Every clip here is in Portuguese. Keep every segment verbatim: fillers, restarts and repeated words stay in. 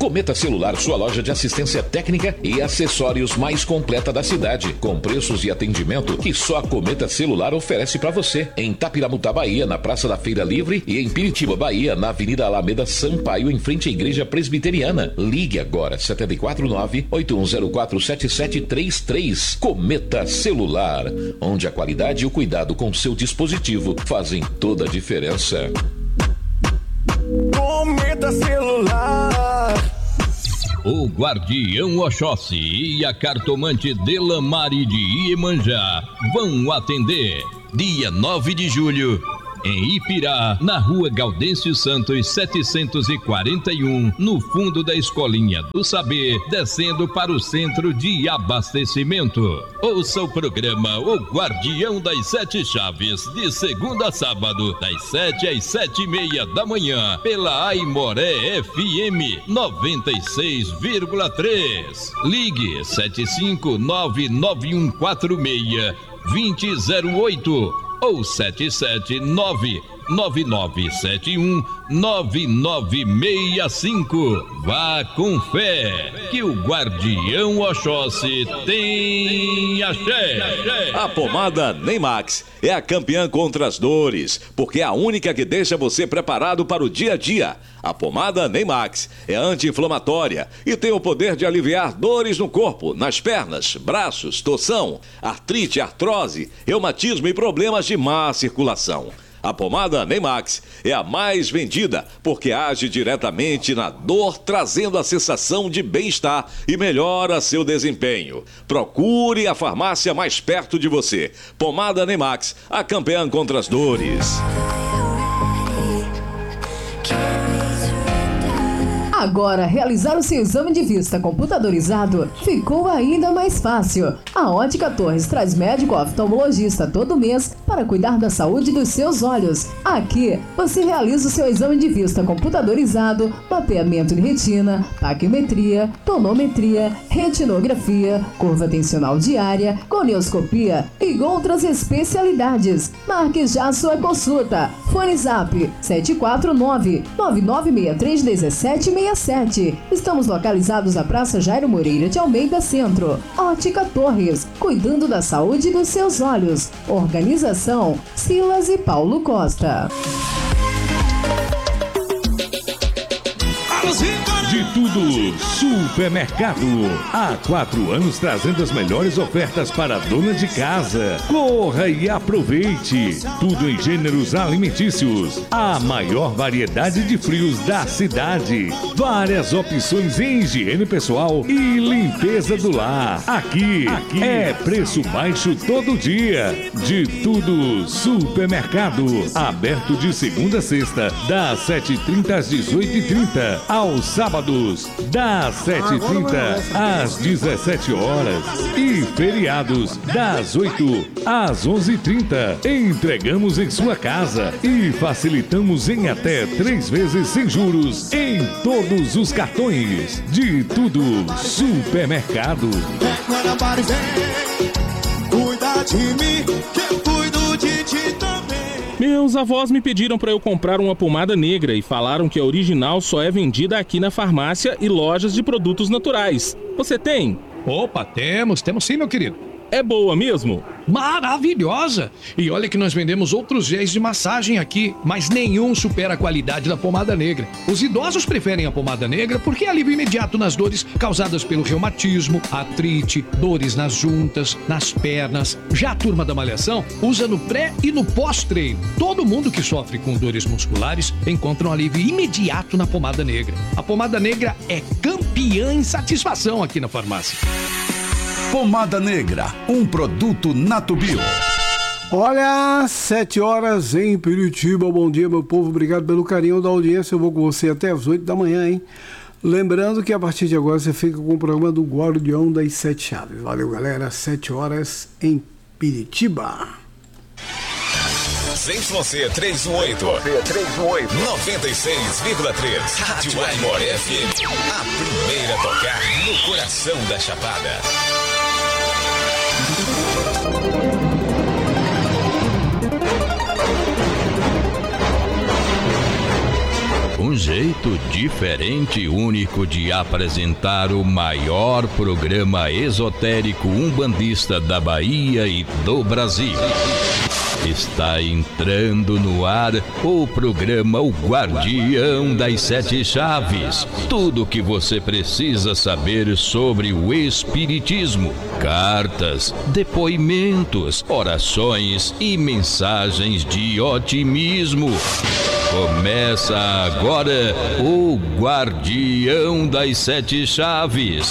Cometa Celular, sua loja de assistência técnica e acessórios mais completa da cidade, com preços e atendimento que só a Cometa Celular oferece para você. Em Tapiramutá, Bahia, na Praça da Feira Livre, e em Piritiba, Bahia, na Avenida Alameda Sampaio, em frente à Igreja Presbiteriana. Ligue agora, sete quatro nove, oito um zero quatro, sete sete três três. Cometa Celular, onde a qualidade e o cuidado com seu dispositivo fazem toda a diferença. Cometa Celular. O Guardião Oxóssi e a cartomante Delamare de Iemanjá vão atender dia nove de julho em Ipirá, na rua Gaudêncio Santos setecentos e quarenta e um, no fundo da Escolinha do Saber, descendo para o centro de abastecimento. Ouça o programa O Guardião das Sete Chaves, de segunda a sábado, das sete às sete e meia da manhã, pela Aimoré F M noventa e seis vírgula três. Ligue sete cinco nove nove um quatro seis dois zero zero oito ou sete sete nove nove nove sete um nove nove seis cinco. Vá com fé, que o Guardião Oxóssi tem axé. A pomada Neymax é a campeã contra as dores, porque é a única que deixa você preparado para o dia a dia. A pomada Neymax é anti-inflamatória e tem o poder de aliviar dores no corpo, nas pernas, braços, torção, artrite, artrose, reumatismo e problemas de má circulação. A pomada Neymax é a mais vendida porque age diretamente na dor, trazendo a sensação de bem-estar e melhora seu desempenho. Procure a farmácia mais perto de você. Pomada Neymax, a campeã contra as dores. Agora, realizar o seu exame de vista computadorizado ficou ainda mais fácil. A Ótica Torres traz médico oftalmologista todo mês para cuidar da saúde dos seus olhos. Aqui, você realiza o seu exame de vista computadorizado, mapeamento de retina, taquimetria, tonometria, retinografia, curva tensional diária, conioscopia e outras especialidades. Marque já sua consulta. Fone Zap sete quatro nove, nove nove seis três um sete seis sete. Estamos localizados na Praça Jairo Moreira de Almeida Centro. Ótica Torres, cuidando da saúde dos seus olhos. Organização Silas e Paulo Costa. De tudo, Supermercado. Há quatro anos trazendo as melhores ofertas para a dona de casa. Corra e aproveite. Tudo em gêneros alimentícios. A maior variedade de frios da cidade. Várias opções em higiene pessoal e limpeza do lar. Aqui, Aqui é preço baixo todo dia. De tudo, Supermercado. Aberto de segunda a sexta, das sete e trinta às dezoito e trinta. Aos sábados, das sete e trinta às dezessete horas. E feriados, das oito às onze e trinta. Entregamos em sua casa e facilitamos em até três vezes sem juros em todos os cartões. De tudo, Supermercado. Cuida de mim, que eu cuido de ti também. Meus avós me pediram para eu comprar uma pomada negra e falaram que a original só é vendida aqui na farmácia e lojas de produtos naturais. Você tem? Opa, temos, temos sim, meu querido. É boa mesmo? Maravilhosa! E olha que nós vendemos outros géis de massagem aqui, mas nenhum supera a qualidade da pomada negra. Os idosos preferem a pomada negra porque é alívio imediato nas dores causadas pelo reumatismo, artrite, dores nas juntas, nas pernas. Já a turma da malhação usa no pré e no pós-treino. Todo mundo que sofre com dores musculares encontra um alívio imediato na pomada negra. A pomada negra é campeã em satisfação aqui na farmácia. Pomada Negra, um produto Natubio. Olha, sete horas em Piritiba. Bom dia, meu povo. Obrigado pelo carinho da audiência. Eu vou com você até as oito da manhã, hein? Lembrando que a partir de agora você fica com o programa do Guardião das Sete Chaves. Valeu, galera. sete horas em Piritiba. Z Y trezentos e dezoito, noventa e seis vírgula três. Rádio Aimoré F M. A primeira a tocar no coração da Chapada. um jeito diferente e único de apresentar o maior programa esotérico umbandista da Bahia e do Brasil. Está entrando no ar o programa O Guardião das Sete Chaves. Tudo o que você precisa saber sobre o espiritismo. Cartas, depoimentos, orações e mensagens de otimismo. Começa agora o Guardião das Sete Chaves.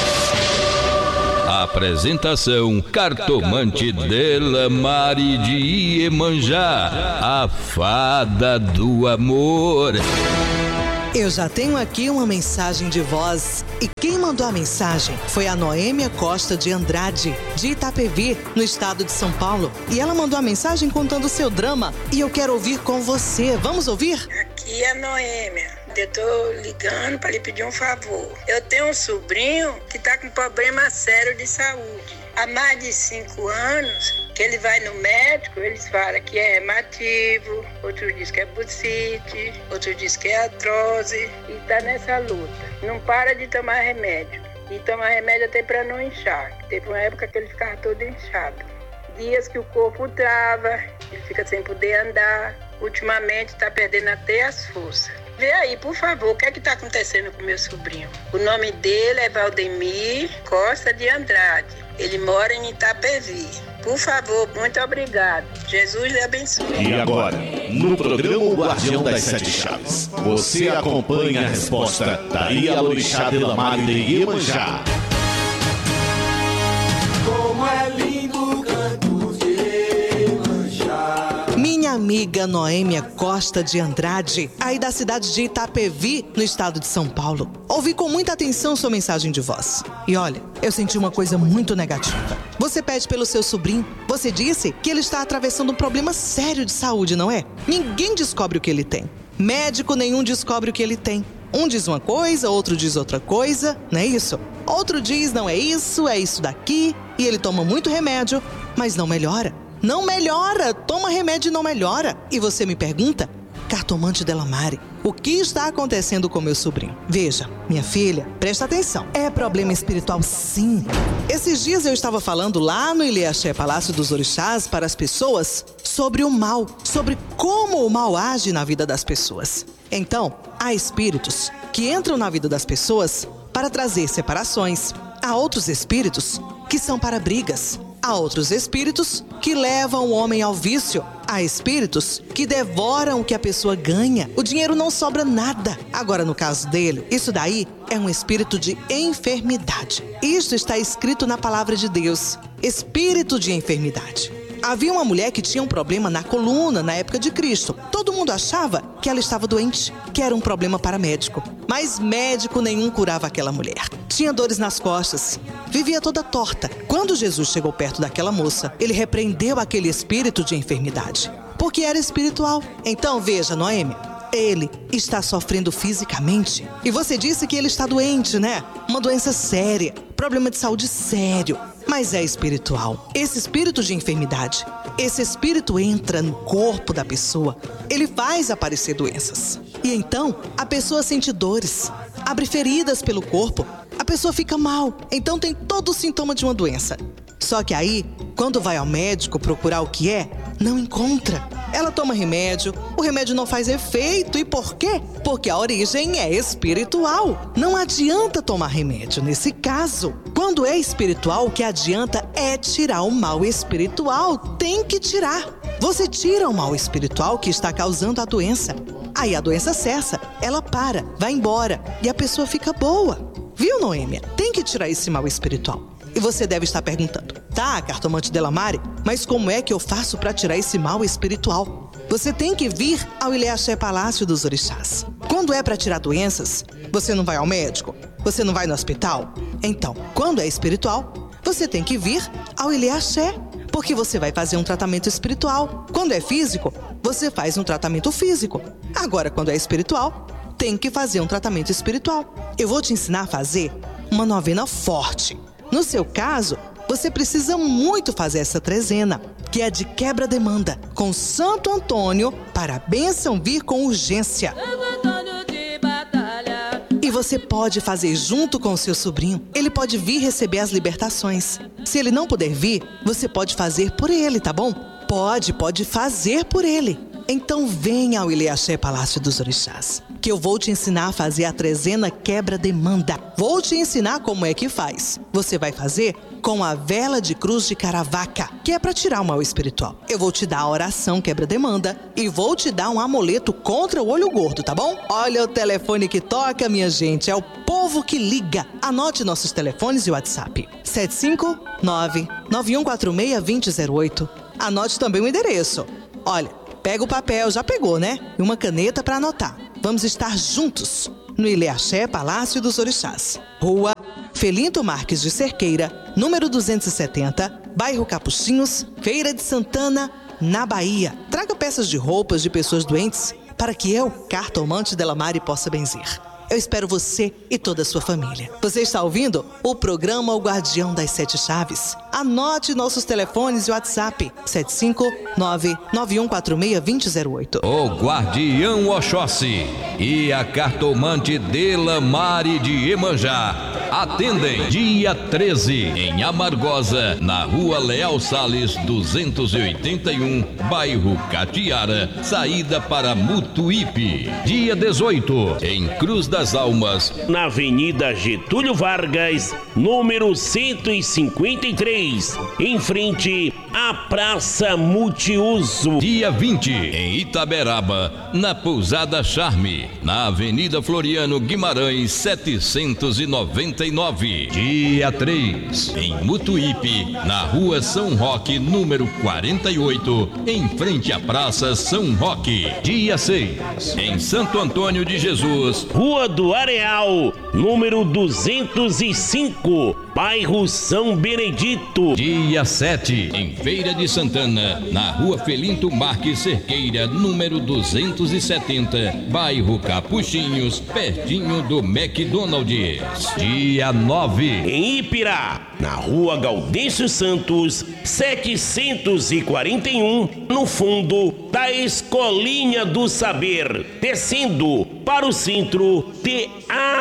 Apresentação: Cartomante Delamare de Iemanjá, a fada do amor. Eu já tenho aqui uma mensagem de voz. E quem mandou a mensagem foi a Noêmia Costa de Andrade, de Itapevi, no estado de São Paulo. E ela mandou a mensagem contando seu drama. E eu quero ouvir com você. Vamos ouvir? Aqui é a Noêmia. Eu tô ligando para lhe pedir um favor. Eu tenho um sobrinho que tá com problema sério de saúde. Há mais de cinco anos que ele vai no médico, eles falam que é hemativo, outros dizem que é bursite, outros dizem que é artrose, e tá nessa luta. Não para de tomar remédio. E toma remédio até para não inchar. Teve uma época que ele ficava todo inchado. Dias que o corpo trava, ele fica sem poder andar. Ultimamente tá perdendo até as forças. Vê aí, por favor, o que é que tá acontecendo com meu sobrinho? O nome dele é Valdemir Costa de Andrade. Ele mora em Itapevi. Por favor, muito obrigado. Jesus lhe abençoe. E agora, no programa O Guardião das Sete Chaves, você acompanha a resposta da Ialorixá Delamare de Iemanjá. Como é lindo o canto de Iemanjá. Minha amiga Noêmia Costa de Andrade, aí da cidade de Itapevi, no estado de São Paulo. Ouvi com muita atenção sua mensagem de voz. E olha, eu senti uma coisa muito negativa. Você pede pelo seu sobrinho. Você disse que ele está atravessando um problema sério de saúde, não é? Ninguém descobre o que ele tem. Médico nenhum descobre o que ele tem. Um diz uma coisa, outro diz outra coisa, não é isso? Outro diz não é isso, é isso daqui. E ele toma muito remédio, mas não melhora. Não melhora, toma remédio e não melhora. E você me pergunta, Cartomante Delamare, o que está acontecendo com meu sobrinho? Veja, minha filha, presta atenção. É problema espiritual, sim. Esses dias eu estava falando lá no Ilhéaxé Palácio dos Orixás para as pessoas sobre o mal, sobre como o mal age na vida das pessoas. Então, há espíritos que entram na vida das pessoas para trazer separações. Há outros espíritos que são para brigas. Há outros espíritos que levam o homem ao vício. Há espíritos que devoram o que a pessoa ganha. O dinheiro não sobra nada. Agora, no caso dele, isso daí é um espírito de enfermidade. Isto está escrito na palavra de Deus. Espírito de enfermidade. Havia uma mulher que tinha um problema na coluna na época de Cristo. Todo mundo achava que ela estava doente, que era um problema para médico. Mas médico nenhum curava aquela mulher. Tinha dores nas costas, vivia toda torta. Quando Jesus chegou perto daquela moça, ele repreendeu aquele espírito de enfermidade, porque era espiritual. Então veja, Noêmia, ele está sofrendo fisicamente. E você disse que ele está doente, né? Uma doença séria, problema de saúde sério. Mas é espiritual. Esse espírito de enfermidade, esse espírito entra no corpo da pessoa. Ele faz aparecer doenças. E então, a pessoa sente dores, abre feridas pelo corpo. A pessoa fica mal. Então tem todo o sintoma de uma doença. Só que aí, quando vai ao médico procurar o que é, não encontra. Ela toma remédio, o remédio não faz efeito. E por quê? Porque a origem é espiritual. Não adianta tomar remédio nesse caso. Quando é espiritual, o que adianta é tirar o mal espiritual. Tem que tirar. Você tira o mal espiritual que está causando a doença. Aí a doença cessa, ela para, vai embora e a pessoa fica boa. Viu, Noêmia? Tem que tirar esse mal espiritual. E você deve estar perguntando, tá, Cartomante Delamare, mas como é que eu faço para tirar esse mal espiritual? Você tem que vir ao Ilhéaxé Palácio dos Orixás. Quando é para tirar doenças, você não vai ao médico? Você não vai no hospital? Então, quando é espiritual, você tem que vir ao Ilhéaxé, porque você vai fazer um tratamento espiritual. Quando é físico, você faz um tratamento físico. Agora, quando é espiritual, tem que fazer um tratamento espiritual. Eu vou te ensinar a fazer uma novena forte. No seu caso, você precisa muito fazer essa trezena, que é de quebra-demanda, com Santo Antônio, para a bênção vir com urgência. você pode fazer junto com o seu sobrinho. Ele pode vir receber as libertações. Se ele não puder vir, você pode fazer por ele, tá bom? Pode, pode fazer por ele. Então venha ao Ilê-Axé Palácio dos Orixás, que eu vou te ensinar a fazer a trezena quebra-demanda. Vou te ensinar como é que faz. Você vai fazer com a vela de cruz de Caravaca, que é para tirar o mal espiritual. Eu vou te dar a oração quebra-demanda e vou te dar um amuleto contra o olho gordo, tá bom? Olha o telefone que toca, minha gente. É o povo que liga. Anote nossos telefones e WhatsApp. sete cinco nove, nove um quatro seis, dois zero zero oito. Anote também o endereço. Olha, pega o papel, já pegou, né? E uma caneta para anotar. Vamos estar juntos no Ilê-Axé Palácio dos Orixás. Rua Felinto Marques de Cerqueira, número duzentos e setenta, bairro Capuchinhos, Feira de Santana, na Bahia. Traga peças de roupas de pessoas doentes para que eu, cartomante Delamare, possa benzer. Eu espero você e toda a sua família. Você está ouvindo o programa O Guardião das Sete Chaves? Anote nossos telefones e WhatsApp. sete cinco nove, nove um quatro seis, dois zero zero oito. O Guardião Oxóssi e a cartomante Delamare de Iemanjá atendem dia treze em Amargosa, na rua Leal Salles duzentos e oitenta e um, bairro Catiara, saída para Mutuípe. Dia dezoito em Cruz das Almas, na Avenida Getúlio Vargas, número cento e cinquenta e três, em frente à Praça Multiuso. Dia vinte em Itaberaba, na Pousada Charme, na Avenida Floriano Guimarães setecentos e noventa e nove. Dia três em Mutuípe, na Rua São Roque, número quarenta e oito, em frente à Praça São Roque. Dia seis em Santo Antônio de Jesus, Rua do Areal, número duzentos e cinco, bairro São Benedito. Dia sete em Feira de Santana, na Rua Felinto Marques Cerqueira, número duzentos e setenta, bairro Capuchinhos, pertinho do McDonald's. Dia nove em Ipirá, na Rua Gaudêncio Santos, setecentos e quarenta e um, no fundo da Escolinha do Saber, descendo para o centro de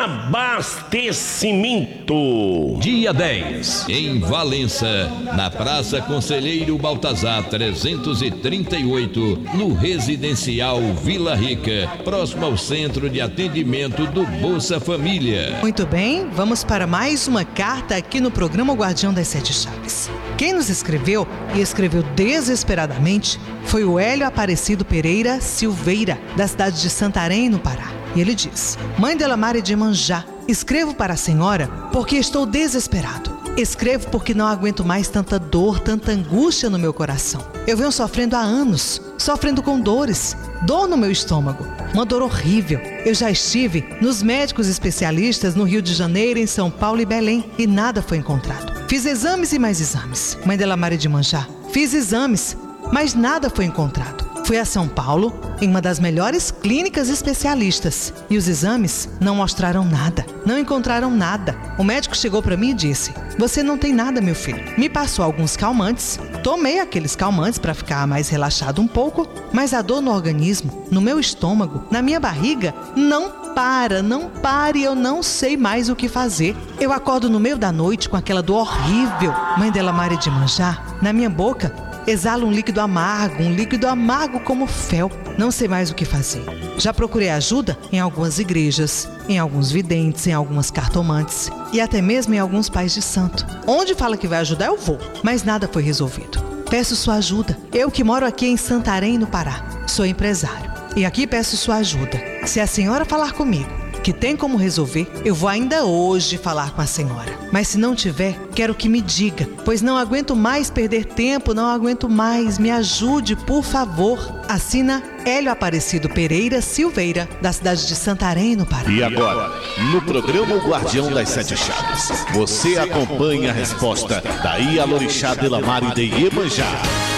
abastecimento. Dia dez em Valença, na Praça Conselheiro Baltazar trezentos e trinta e oito, no Residencial Vila Rica, próximo ao Centro de Atendimento do Bolsa Família. Muito bem, vamos para mais uma carta aqui no programa O Guardião das Sete Chaves. Quem nos escreveu, e escreveu desesperadamente, foi o Hélio Aparecido Pereira Silveira, da cidade de Santarém, no Pará. E ele diz: Mãe Delamare de Iemanjá, escrevo para a senhora porque estou desesperado. Escrevo porque não aguento mais tanta dor, tanta angústia no meu coração. Eu venho sofrendo há anos, sofrendo com dores, dor no meu estômago, uma dor horrível. Eu já estive nos médicos especialistas no Rio de Janeiro, em São Paulo e Belém, e nada foi encontrado. Fiz exames e mais exames. Mãe Delamare de Iemanjá, fiz exames, mas nada foi encontrado. Fui a São Paulo, em uma das melhores clínicas especialistas, e os exames não mostraram nada, não encontraram nada. O médico chegou para mim e disse: você não tem nada, meu filho. Me passou alguns calmantes, tomei aqueles calmantes para ficar mais relaxado um pouco, mas a dor no organismo, no meu estômago, na minha barriga, não para, não para, e eu não sei mais o que fazer. Eu acordo no meio da noite com aquela dor horrível. Mãe Delamare de Iemanjá, na minha boca exala um líquido amargo, um líquido amargo como fel. Não sei mais o que fazer. Já procurei ajuda em algumas igrejas, em alguns videntes, em algumas cartomantes e até mesmo em alguns pais de santo. Onde fala que vai ajudar, eu vou, mas nada foi resolvido. Peço sua ajuda. Eu que moro aqui em Santarém, no Pará, sou empresário e aqui peço sua ajuda. Se a senhora falar comigo que tem como resolver, eu vou ainda hoje falar com a senhora. Mas se não tiver, quero que me diga, pois não aguento mais perder tempo, não aguento mais. Me ajude, por favor. Assina Hélio Aparecido Pereira Silveira, da cidade de Santarém, no Pará. E agora, no programa O Guardião das Sete Chaves, você acompanha a resposta da Ialorixá Delamare de Iemanjá.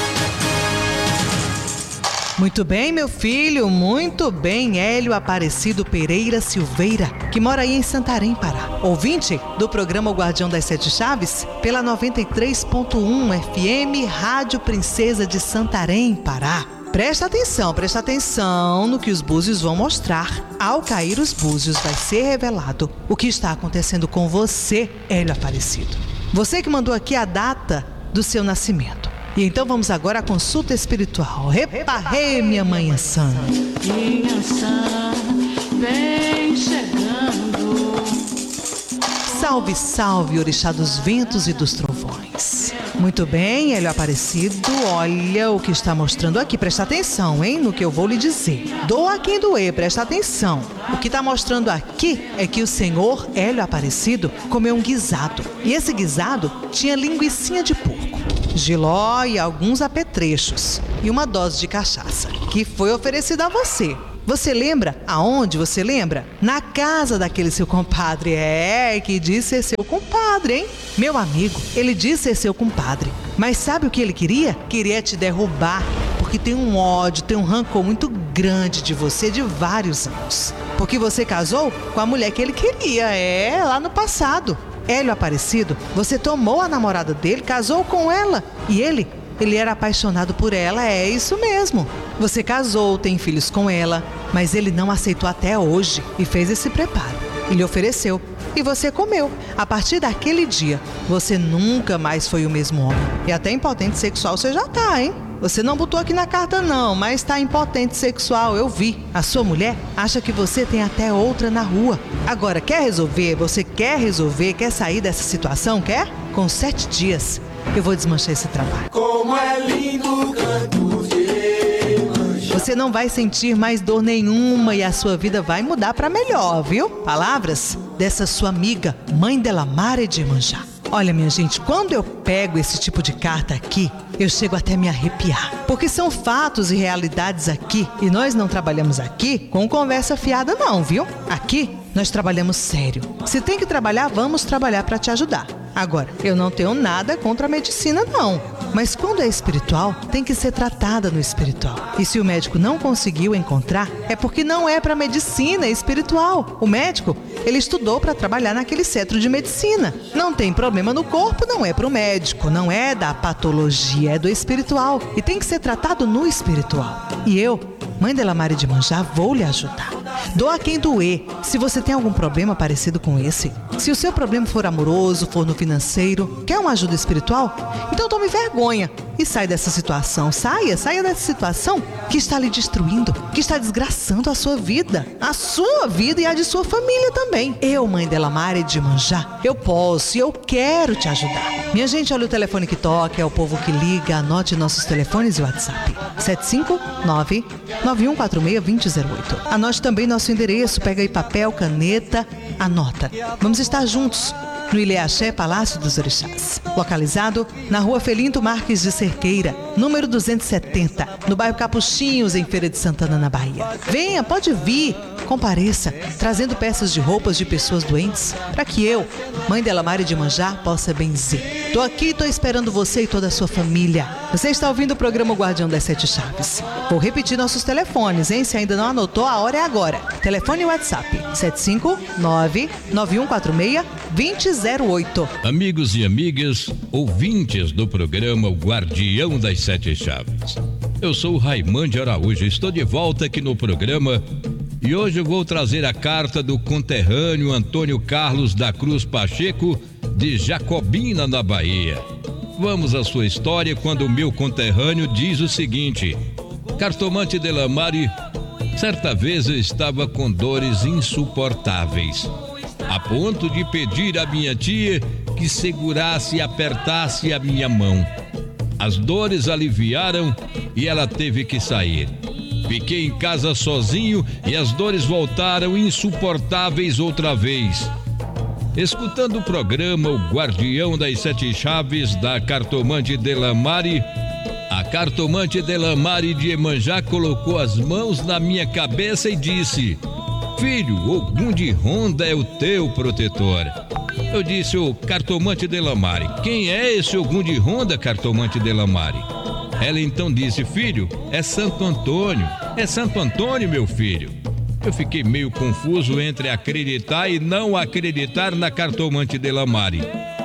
Muito bem, meu filho, muito bem, Hélio Aparecido Pereira Silveira, que mora aí em Santarém, Pará. Ouvinte do programa O Guardião das Sete Chaves, pela noventa e três ponto um F M, Rádio Princesa de Santarém, Pará. Presta atenção, presta atenção no que os búzios vão mostrar. Ao cair os búzios, vai ser revelado o que está acontecendo com você, Hélio Aparecido. Você que mandou aqui a data do seu nascimento. E então vamos agora à consulta espiritual. Reparrei, minha manhã sã. Minha sã, vem chegando. Salve, salve, orixá dos ventos e dos trovões. Muito bem, Hélio Aparecido, olha o que está mostrando aqui. Presta atenção, hein, no que eu vou lhe dizer. Doa quem doer, presta atenção. O que está mostrando aqui é que o senhor Hélio Aparecido comeu um guisado. E esse guisado tinha linguicinha de porco, jiló e alguns apetrechos. E uma dose de cachaça, que foi oferecida a você. Você lembra aonde você lembra? Na casa daquele seu compadre. É, que disse ser seu compadre, hein? Meu amigo, ele disse ser seu compadre. Mas sabe o que ele queria? Queria te derrubar. Porque tem um ódio, tem um rancor muito grande de você de vários anos. Porque você casou com a mulher que ele queria, é, lá no passado. Hélio Aparecido, você tomou a namorada dele, casou com ela. E ele... Ele era apaixonado por ela, é isso mesmo. Você casou, tem filhos com ela, mas ele não aceitou até hoje e fez esse preparo. Ele ofereceu e você comeu. A partir daquele dia, você nunca mais foi o mesmo homem. E até impotente sexual você já tá, hein? Você não botou aqui na carta não, mas tá impotente sexual, eu vi. A sua mulher acha que você tem até outra na rua. Agora, quer resolver? Você quer resolver? Quer sair dessa situação? Quer? Com sete dias. Eu vou desmanchar esse trabalho. Como é lindo o canto de Iemanjá. Você não vai sentir mais dor nenhuma e a sua vida vai mudar para melhor, viu? Palavras dessa sua amiga, mãe Delamare de Iemanjá. Olha, minha gente, quando eu pego esse tipo de carta aqui, eu chego até me arrepiar. Porque são fatos e realidades aqui. E nós não trabalhamos aqui com conversa fiada não, viu? Aqui nós trabalhamos sério. Se tem que trabalhar, vamos trabalhar para te ajudar. Agora, eu não tenho nada contra a medicina não. Mas quando é espiritual, tem que ser tratada no espiritual. E se o médico não conseguiu encontrar, é porque não é para medicina, é espiritual. O médico, ele estudou para trabalhar naquele centro de medicina. Não tem problema no corpo, não é para o médico, não é da patologia, é do espiritual. E tem que ser tratado no espiritual. E eu, mãe Delamare de Iemanjá, vou lhe ajudar. Doa quem doer. Se você tem algum problema parecido com esse, se o seu problema for amoroso, for no financeiro, quer uma ajuda espiritual? Então tome vergonha e sai dessa situação. Saia, saia dessa situação que está lhe destruindo, que está desgraçando a sua vida, a sua vida e a de sua família também. Eu, mãe Delamare de Iemanjá, eu posso e eu quero te ajudar. Minha gente, olha o telefone que toca, é o povo que liga. Anote nossos telefones e WhatsApp. sete cinco nove, nove um quatro seis, dois zero zero oito. Anote também nosso endereço, pega aí papel, caneta, anota. Vamos estar juntos no Ileaxé Palácio dos Orixás, localizado na Rua Felinto Marques de Cerqueira, número duzentos e setenta, no bairro Capuchinhos, em Feira de Santana, na Bahia. Venha, pode vir, compareça, trazendo peças de roupas de pessoas doentes, para que eu, mãe Delamare de Iemanjá, possa benzer. Tô aqui, tô esperando você e toda a sua família. Você está ouvindo o programa Guardião das Sete Chaves. Vou repetir nossos telefones, hein? Se ainda não anotou, a hora é agora. Telefone e WhatsApp, sete cinco nove, nove um quatro seis, dois zero oito. Amigos e amigas, ouvintes do programa O Guardião das Sete Chaves. Eu sou o Raimundo Araújo, estou de volta aqui no programa e hoje eu vou trazer a carta do conterrâneo Antônio Carlos da Cruz Pacheco, de Jacobina, na Bahia. Vamos à sua história quando o meu conterrâneo diz o seguinte: Cartomante Delamare, certa vez eu estava com dores insuportáveis, a ponto de pedir à minha tia que segurasse e apertasse a minha mão. As dores aliviaram e ela teve que sair. Fiquei em casa sozinho e as dores voltaram insuportáveis outra vez. Escutando o programa O Guardião das Sete Chaves da Cartomante Delamare, a Cartomante Delamare de Iemanjá colocou as mãos na minha cabeça e disse: Filho, Ogum de Ronda é o teu protetor. Eu disse: ô Cartomante Delamare, quem é esse Ogum de Ronda, Cartomante Delamare? Ela então disse: filho, é Santo Antônio. É Santo Antônio, meu filho. Eu fiquei meio confuso entre acreditar e não acreditar na Cartomante Delamare.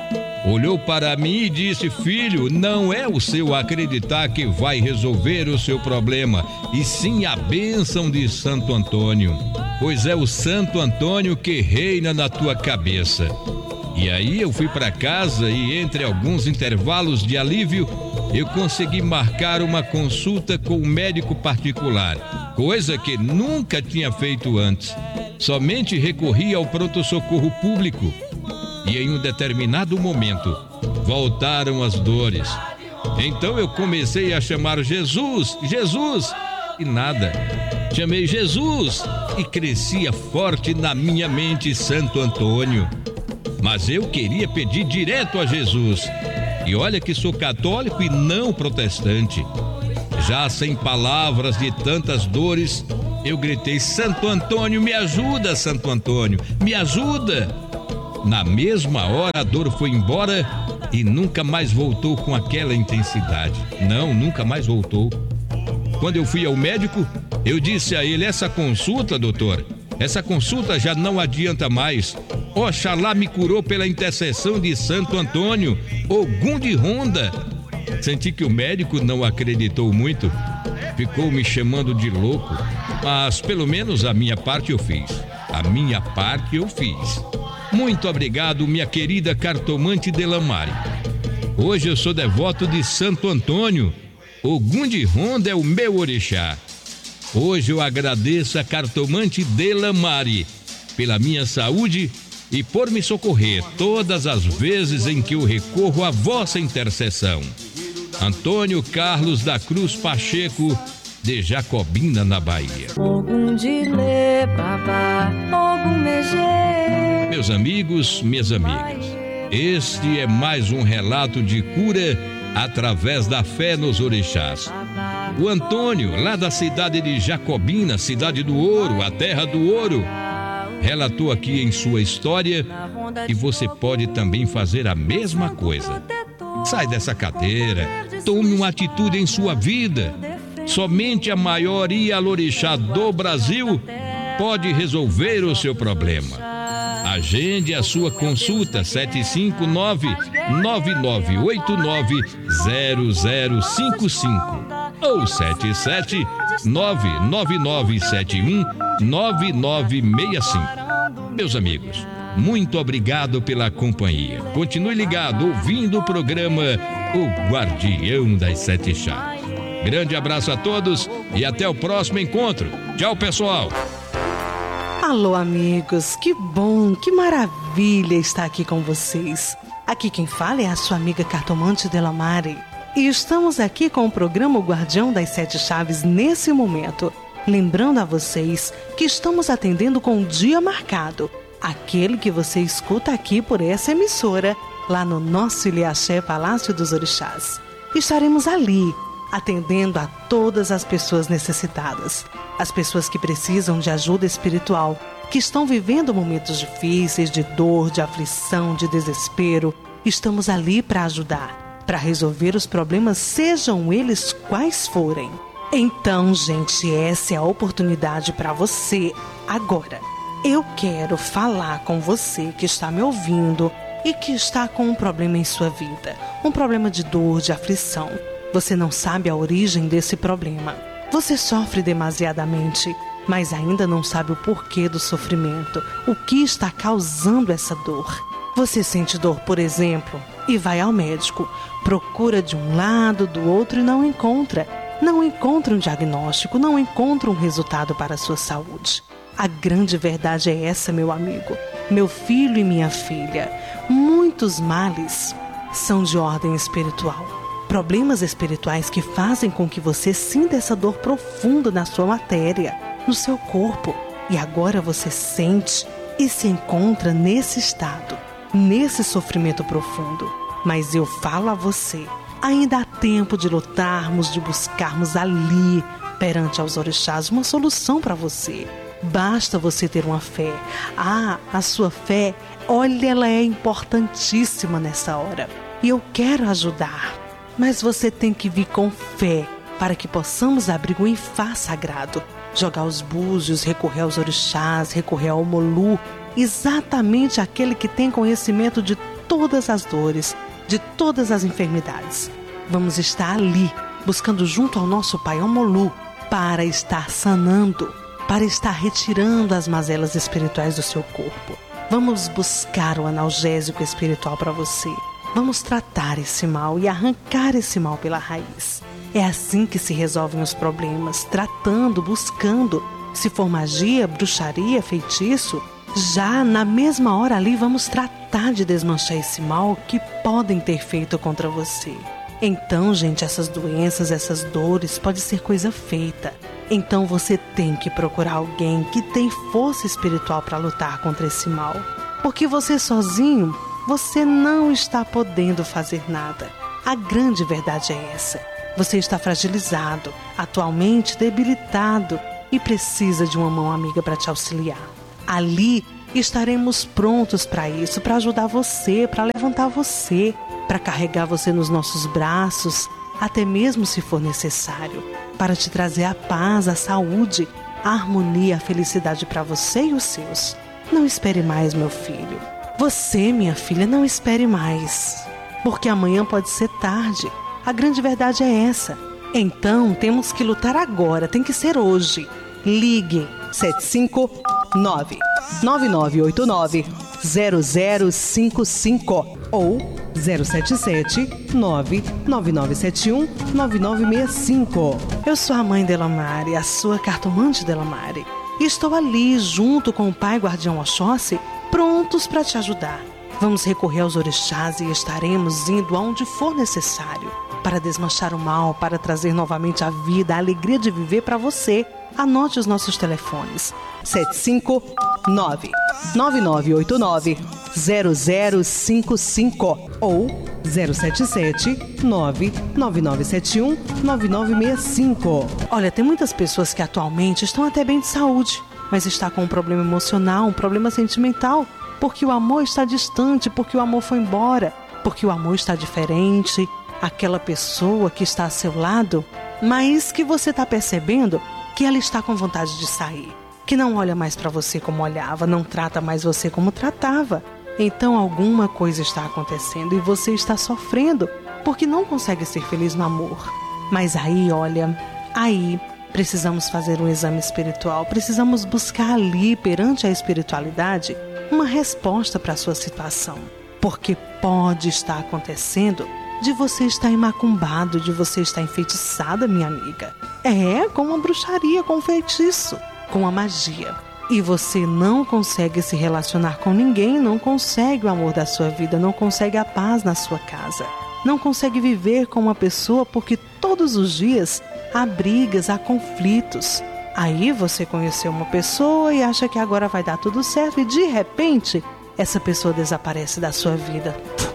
olhou para mim e disse: filho, não é o seu acreditar que vai resolver o seu problema, e sim a bênção de Santo Antônio, pois é o Santo Antônio que reina na tua cabeça. E aí eu fui para casa e, entre alguns intervalos de alívio, eu consegui marcar uma consulta com um médico particular, coisa que nunca tinha feito antes. Somente recorri ao pronto-socorro público e em um determinado momento voltaram as dores. Então eu comecei a chamar Jesus, Jesus, e nada. Chamei Jesus e crescia forte na minha mente Santo Antônio. Mas eu queria pedir direto a Jesus. E olha que sou católico e não protestante. Já sem palavras de tantas dores, eu gritei: Santo Antônio, me ajuda, Santo Antônio, me ajuda. Na mesma hora a dor foi embora e nunca mais voltou com aquela intensidade. Não, nunca mais voltou. Quando eu fui ao médico, eu disse a ele: essa consulta, doutor, essa consulta já não adianta mais. Oxalá me curou pela intercessão de Santo Antônio, Ogum de Ronda. Senti que o médico não acreditou muito, ficou me chamando de louco, mas pelo menos a minha parte eu fiz. A minha parte eu fiz. Muito obrigado, minha querida cartomante Delamare. Hoje eu sou devoto de Santo Antônio. Ogum de Ronda é o meu orixá. Hoje eu agradeço a cartomante Delamare pela minha saúde e por me socorrer todas as vezes em que eu recorro à vossa intercessão. Antônio Carlos da Cruz Pacheco, de Jacobina, na Bahia. Meus amigos, minhas amigas, este é mais um relato de cura através da fé nos orixás. O Antônio, lá da cidade de Jacobina, cidade do ouro, a terra do ouro, relatou aqui em sua história, e você pode também fazer a mesma coisa. Sai dessa cadeira, tome uma atitude em sua vida. Somente a maior Ialorixá do Brasil pode resolver o seu problema. Agende a sua consulta sete cinco nove, nove nove oito nove, zero zero cinco cinco ou sete sete nove nove nove sete um nove nove seis cinco. Meus amigos, muito obrigado pela companhia. Continue ligado ouvindo o programa O Guardião das Sete Chaves. Grande abraço a todos e até o próximo encontro. Tchau, pessoal. Alô, amigos, que bom, que maravilha estar aqui com vocês. Aqui quem fala é a sua amiga cartomante Delamare. E estamos aqui com o programa O Guardião das Sete Chaves nesse momento. Lembrando a vocês que estamos atendendo com um dia marcado, aquele que você escuta aqui por essa emissora, lá no nosso Ilhaxé Palácio dos Orixás. Estaremos ali, atendendo a todas as pessoas necessitadas, as pessoas que precisam de ajuda espiritual, que estão vivendo momentos difíceis, de dor, de aflição, de desespero. Estamos ali para ajudar, para resolver os problemas, sejam eles quais forem. Então, gente, essa é a oportunidade para você agora. Eu quero falar com você que está me ouvindo e que está com um problema em sua vida, um problema de dor, de aflição. Você não sabe a origem desse problema. Você sofre demasiadamente, mas ainda não sabe o porquê do sofrimento, o que está causando essa dor. Você sente dor, por exemplo, e vai ao médico, procura de um lado, do outro e não encontra. Não encontra um diagnóstico, não encontra um resultado para a sua saúde. A grande verdade é essa, meu amigo, meu filho e minha filha. Muitos males são de ordem espiritual. Problemas espirituais que fazem com que você sinta essa dor profunda na sua matéria, no seu corpo. E agora você sente e se encontra nesse estado, nesse sofrimento profundo. Mas eu falo a você, ainda há tempo de lutarmos, de buscarmos ali, perante aos orixás, uma solução para você. Basta você ter uma fé. Ah, a sua fé, olha, ela é importantíssima nessa hora. E eu quero ajudar. Mas você tem que vir com fé para que possamos abrir um Ifá sagrado. Jogar os búzios, recorrer aos orixás, recorrer ao Molu. Exatamente aquele que tem conhecimento de todas as dores, de todas as enfermidades. Vamos estar ali, buscando junto ao nosso Pai Omolu, para estar sanando, para estar retirando as mazelas espirituais do seu corpo. Vamos buscar o analgésico espiritual para você. Vamos tratar esse mal e arrancar esse mal pela raiz. É assim que se resolvem os problemas, tratando, buscando. Se for magia, bruxaria, feitiço, já na mesma hora ali vamos tratar de desmanchar esse mal que podem ter feito contra você. Então, gente, essas doenças, essas dores, pode ser coisa feita. Então você tem que procurar alguém que tem força espiritual para lutar contra esse mal. Porque você sozinho, você não está podendo fazer nada. A grande verdade é essa. Você está fragilizado, atualmente debilitado e precisa de uma mão amiga para te auxiliar. Ali estaremos prontos para isso, para ajudar você, para levantar você, para carregar você nos nossos braços, até mesmo se for necessário, para te trazer a paz, a saúde, a harmonia, a felicidade para você e os seus. Não espere mais, meu filho. Você, minha filha, não espere mais, porque amanhã pode ser tarde. A grande verdade é essa. Então, temos que lutar agora, tem que ser hoje. Ligue sete cinco nove, nove nove oito nove, zero zero cinco cinco ou zero sete sete, nove nove nove sete um, nove nove seis cinco. Eu sou a mãe Delamare, a sua cartomante Delamare. E estou ali junto com o Pai Guardião Oxóssi, prontos para te ajudar. Vamos recorrer aos orixás e estaremos indo aonde for necessário para desmanchar o mal, para trazer novamente a vida, a alegria de viver para você. Anote os nossos telefones: sete cinco nove, nove nove oito nove, zero zero cinco cinco ou zero sete sete, nove nove nove sete um, nove nove seis cinco. Olha, tem muitas pessoas que atualmente estão até bem de saúde, mas está com um problema emocional, um problema sentimental, porque o amor está distante, porque o amor foi embora, porque o amor está diferente. Aquela pessoa que está ao seu lado, mas que você está percebendo que ela está com vontade de sair, que não olha mais para você como olhava, não trata mais você como tratava. Então alguma coisa está acontecendo e você está sofrendo porque não consegue ser feliz no amor. Mas aí, olha, aí precisamos fazer um exame espiritual, precisamos buscar ali, perante a espiritualidade, uma resposta para a sua situação. Porque pode estar acontecendo de você estar imacumbado, de você estar enfeitiçada, minha amiga. É, com uma bruxaria, com um feitiço, com a magia. E você não consegue se relacionar com ninguém, não consegue o amor da sua vida, não consegue a paz na sua casa. Não consegue viver com uma pessoa porque todos os dias há brigas, há conflitos. Aí você conheceu uma pessoa e acha que agora vai dar tudo certo e de repente essa pessoa desaparece da sua vida.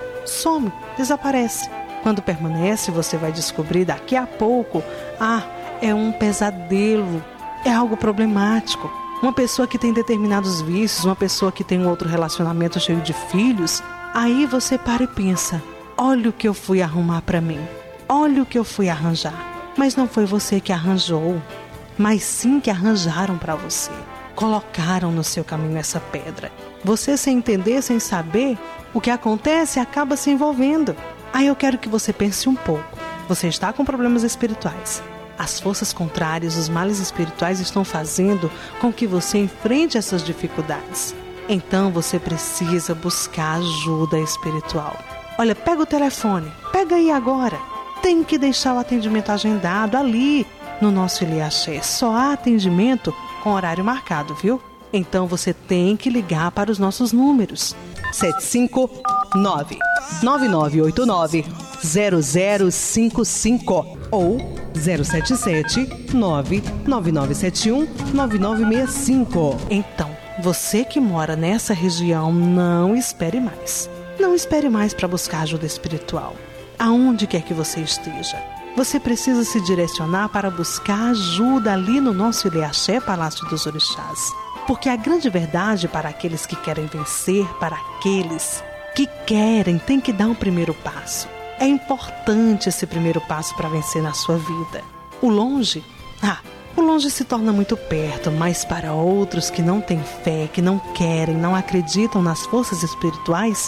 Some, desaparece. Quando permanece, você vai descobrir daqui a pouco, ah, é um pesadelo, é algo problemático. Uma pessoa que tem determinados vícios, uma pessoa que tem um outro relacionamento cheio de filhos, aí você para e pensa, olha o que eu fui arrumar para mim, olha o que eu fui arranjar. Mas não foi você que arranjou, mas sim que arranjaram para você. Colocaram no seu caminho essa pedra. Você, sem entender, sem saber, o que acontece acaba se envolvendo. Aí eu quero que você pense um pouco. Você está com problemas espirituais. As forças contrárias, os males espirituais estão fazendo com que você enfrente essas dificuldades. Então você precisa buscar ajuda espiritual. Olha, pega o telefone, pega aí agora. Tem que deixar o atendimento agendado ali no nosso Iliaxé. Só há atendimento com horário marcado, viu? Então você tem que ligar para os nossos números: sete cinco nove, nove nove oito nove, zero zero cinco cinco ou zero sete sete, nove nove nove sete um, nove nove seis cinco. Então, você que mora nessa região, não espere mais. Não espere mais para buscar ajuda espiritual. Aonde quer que você esteja, você precisa se direcionar para buscar ajuda ali no nosso Iliaxé, Palácio dos Orixás. Porque a grande verdade para aqueles que querem vencer, para aqueles que querem, tem que dar um primeiro passo. É importante esse primeiro passo para vencer na sua vida. O longe, ah, o longe se torna muito perto, mas para outros que não têm fé, que não querem, não acreditam nas forças espirituais,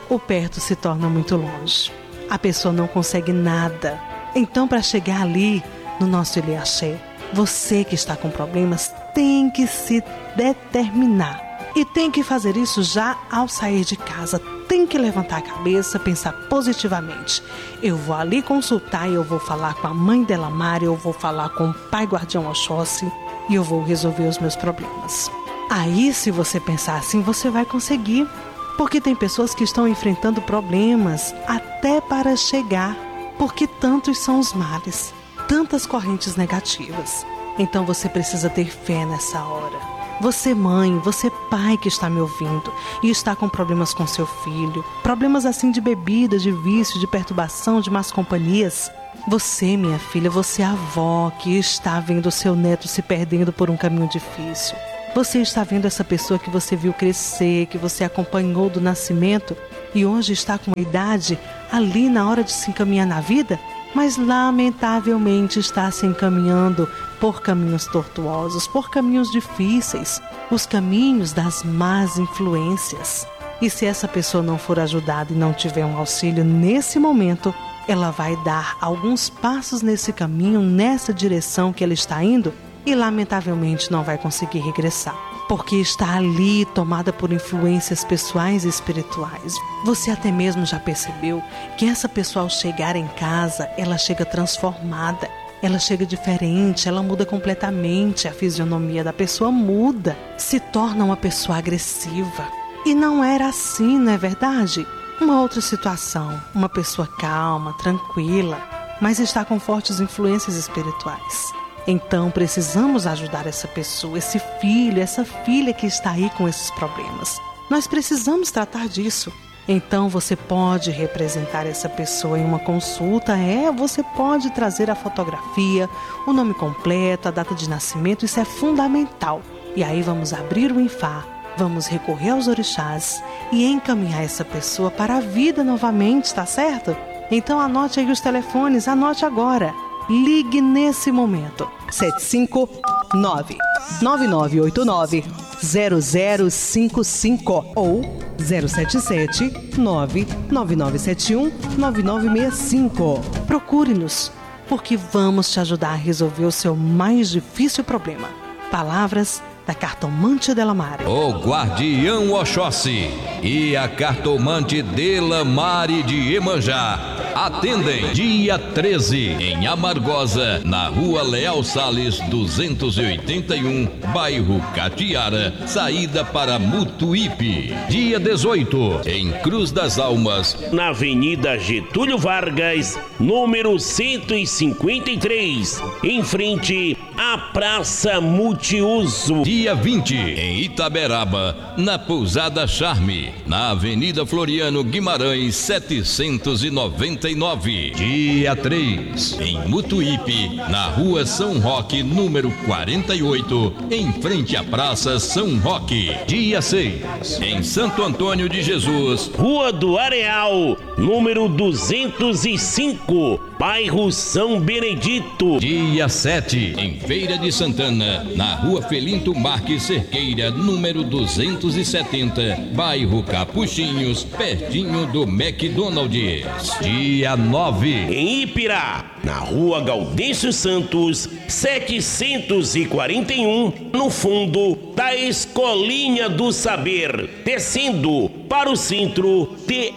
o perto se torna muito longe. A pessoa não consegue nada. Então, para chegar ali, no nosso Ilê Axé, você que está com problemas tem que se determinar. E tem que fazer isso já ao sair de casa. Tem que levantar a cabeça, pensar positivamente. Eu vou ali consultar, eu vou falar com a mãe dela, Mari, eu vou falar com o pai guardião Oxóssi e eu vou resolver os meus problemas. Aí, se você pensar assim, você vai conseguir. Porque tem pessoas que estão enfrentando problemas até para chegar. Porque tantos são os males, tantas correntes negativas. Então você precisa ter fé nessa hora. Você mãe, você pai que está me ouvindo e está com problemas com seu filho, problemas assim de bebida, de vício, de perturbação, de más companhias. Você, minha filha, você é a avó que está vendo o seu neto se perdendo por um caminho difícil. Você está vendo essa pessoa que você viu crescer, que você acompanhou do nascimento e hoje está com uma idade ali na hora de se encaminhar na vida, mas lamentavelmente está se encaminhando por caminhos tortuosos, por caminhos difíceis, os caminhos das más influências. E se essa pessoa não for ajudada e não tiver um auxílio nesse momento, ela vai dar alguns passos nesse caminho, nessa direção que ela está indo, e lamentavelmente não vai conseguir regressar, porque está ali tomada por influências pessoais e espirituais. Você até mesmo já percebeu que essa pessoa, ao chegar em casa, ela chega transformada, ela chega diferente, ela muda completamente, a fisionomia da pessoa muda, se torna uma pessoa agressiva. E não era assim, não é verdade? Uma outra situação, uma pessoa calma, tranquila, mas está com fortes influências espirituais. Então precisamos ajudar essa pessoa, esse filho, essa filha que está aí com esses problemas. Nós precisamos tratar disso. Então você pode representar essa pessoa em uma consulta, é, você pode trazer a fotografia, o nome completo, a data de nascimento, isso é fundamental. E aí vamos abrir o Infá, vamos recorrer aos orixás e encaminhar essa pessoa para a vida novamente, tá certo? Então anote aí os telefones, anote agora. Ligue nesse momento. sete cinco nove, nove nove oito nove, zero zero cinco cinco ou zero sete sete, nove nove nove sete um, nove nove seis cinco. Procure-nos, porque vamos te ajudar a resolver o seu mais difícil problema. Palavras da cartomante Delamare. O guardião Oxóssi e a cartomante Delamare de Iemanjá atendem dia treze em Amargosa, na rua Leal Salles duzentos e oitenta e um, bairro Catiara, saída para Mutuípe. Dia dezoito em Cruz das Almas, na Avenida Getúlio Vargas, número cento e cinquenta e três, em frente à Praça Multiuso. Dia vinte em Itaberaba, na Pousada Charme, na Avenida Floriano Guimarães setecentos e noventa e nove. Dia três em Mutuípe, na Rua São Roque, número quarenta e oito, em frente à Praça São Roque. Dia seis em Santo Antônio de Jesus, Rua do Areal, número duzentos e cinco, bairro São Benedito. Dia sete em Feira de Santana, na Rua Felinto Marques Cerqueira, número duzentos e setenta, bairro Capuchinhos, pertinho do McDonald's. Dia nove em Ipirá, na Rua Gaudêncio Santos, setecentos e quarenta e um, no fundo da Escolinha do Saber, descendo para o centro de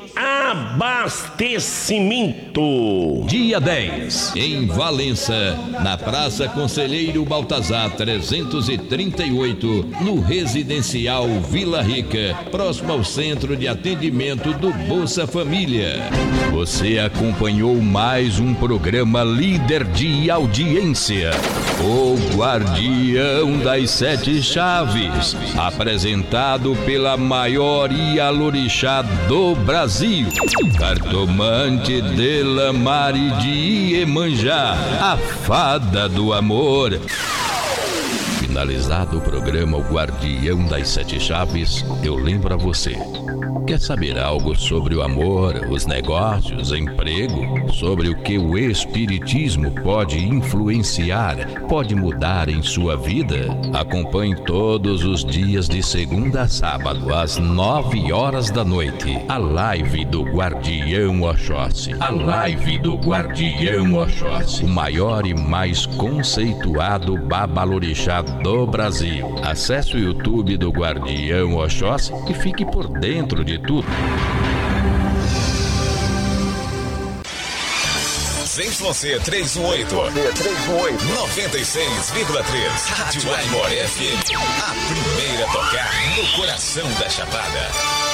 abastecimento. Dia dez em Valença, na Praça Conselheiro Baltazar trezentos e trinta e oito, no Residencial Vila Rica, próximo ao Centro de Atendimento do Bolsa Família. Você acompanhou mais um programa líder de audiência, o Guardião das Sete Chaves, apresentado pela maior Ialorixá do Brasil, cartomante Delamare de Iemanjá, a fada do amor. Finalizado o programa O Guardião das Sete Chaves, eu lembro a você. Quer saber algo sobre o amor, os negócios, emprego? Sobre o que o Espiritismo pode influenciar, pode mudar em sua vida? Acompanhe todos os dias de segunda a sábado, às nove horas da noite, a live do Guardião Oxóssi. A live do Guardião Oxóssi, o maior e mais conceituado babalorixá do Brasil. Acesse o YouTube do Guardião Oxóssi e fique por dentro de tudo. Z Y C trezentos e dezoito, noventa e seis vírgula três, Rádio Aimor F M, a primeira a tocar no coração da Chapada.